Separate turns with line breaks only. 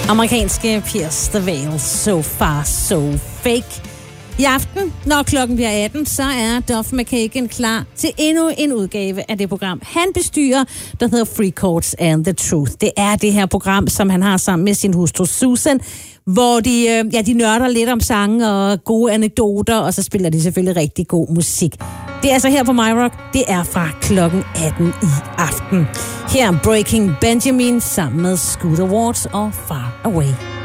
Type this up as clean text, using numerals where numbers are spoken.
Amerikanske Pierce the Veil, So Far So Fake. I aften, når klokken bliver 18, så er Duff McKagan klar til endnu en udgave af det program, han bestyrer, der hedder Free Chords and the Truth. Det er det her program, som han har sammen med sin hustru Susan, hvor de nørder lidt om sange og gode anekdoter, og så spiller de selvfølgelig rigtig god musik. Det er altså her på MyRock. Det er fra klokken 18 i aften. Her er Breaking Benjamin sammen med Scooter Watts og Far Away.